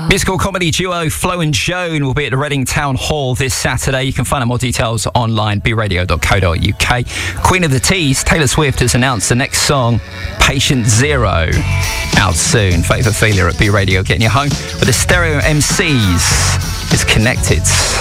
Musical comedy duo Flo and Joan will be at the Reading Town Hall this Saturday. You can find out more details online, bradio.co.uk. Queen of the Tees, Taylor Swift, has announced the next song, Patient Zero, out soon. Faith Ophelia at B Radio, getting you home with the Stereo MCs. It's Connected.